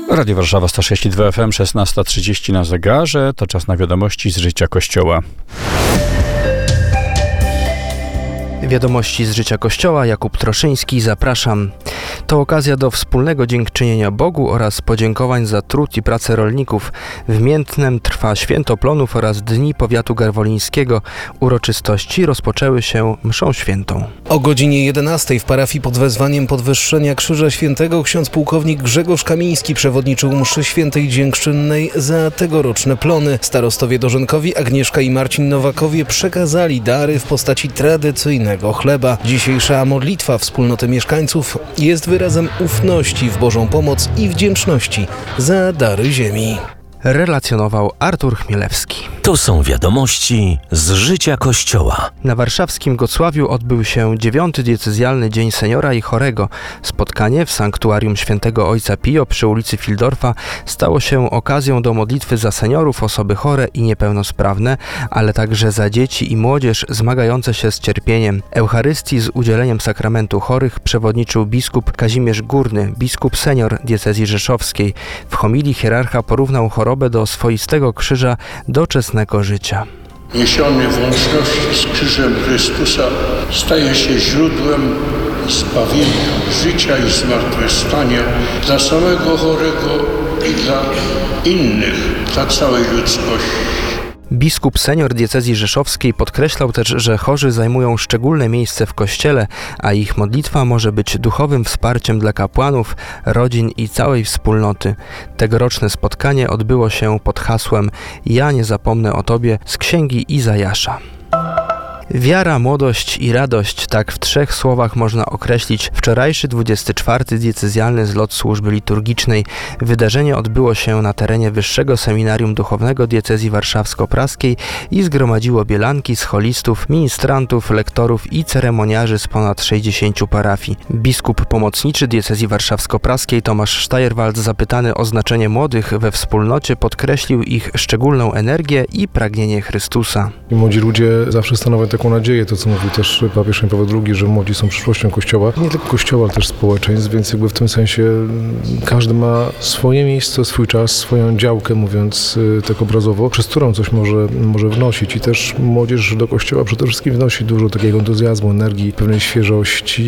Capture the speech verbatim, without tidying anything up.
Radio Warszawa sto sześć i dwa F M, szesnasta trzydzieści na zegarze. To czas na wiadomości z życia Kościoła. Wiadomości z życia Kościoła, Jakub Troszyński, zapraszam. To okazja do wspólnego dziękczynienia Bogu oraz podziękowań za trud i pracę rolników. W Miętnem trwa Święto Plonów oraz Dni Powiatu Garwolińskiego. Uroczystości rozpoczęły się mszą świętą. O godzinie jedenastej w parafii pod wezwaniem podwyższenia Krzyża Świętego ksiądz pułkownik Grzegorz Kamiński przewodniczył mszy świętej dziękczynnej za tegoroczne plony. Starostowie dożynkowi Agnieszka i Marcin Nowakowie przekazali dary w postaci tradycyjnego chleba. Dzisiejsza modlitwa wspólnoty mieszkańców jest wyrazem ufności w Bożą pomoc i wdzięczności za dary ziemi. Relacjonował Artur Chmielewski. To są wiadomości z życia Kościoła. Na warszawskim Gocławiu odbył się dziewiąty diecezjalny Dzień Seniora i Chorego. Spotkanie w sanktuarium Świętego Ojca Pio przy ulicy Fildorfa stało się okazją do modlitwy za seniorów, osoby chore i niepełnosprawne, ale także za dzieci i młodzież zmagające się z cierpieniem. Eucharystii z udzieleniem sakramentu chorych przewodniczył biskup Kazimierz Górny, biskup senior diecezji rzeszowskiej. W homilii hierarcha porównał chorobę do swoistego krzyża doczesnego życia. Niesiony w łączności z krzyżem Chrystusa staje się źródłem zbawienia, życia i zmartwychwstania dla samego chorego i dla innych, dla całej ludzkości. Biskup senior diecezji rzeszowskiej podkreślał też, że chorzy zajmują szczególne miejsce w Kościele, a ich modlitwa może być duchowym wsparciem dla kapłanów, rodzin i całej wspólnoty. Tegoroczne spotkanie odbyło się pod hasłem „Ja nie zapomnę o Tobie” z księgi Izajasza. Wiara, młodość i radość, tak w trzech słowach można określić wczorajszy dwudziesty czwarty diecezjalny zlot służby liturgicznej. Wydarzenie odbyło się na terenie Wyższego Seminarium Duchownego Diecezji Warszawsko-Praskiej i zgromadziło bielanki, scholistów, ministrantów, lektorów i ceremoniarzy z ponad sześćdziesięciu parafii. Biskup pomocniczy Diecezji Warszawsko-Praskiej Tomasz Sztajerwald, zapytany o znaczenie młodych we wspólnocie, podkreślił ich szczególną energię i pragnienie Chrystusa. Młodzi ludzie zawsze stanowią taką nadzieję, to co mówił też papież Jan Paweł drugi, że młodzi są przyszłością Kościoła. Nie tylko Kościoła, ale też społeczeństw, więc jakby w tym sensie każdy ma swoje miejsce, swój czas, swoją działkę, mówiąc tak obrazowo, przez którą coś może, może wnosić. I też młodzież do Kościoła przede wszystkim wnosi dużo takiego entuzjazmu, energii, pewnej świeżości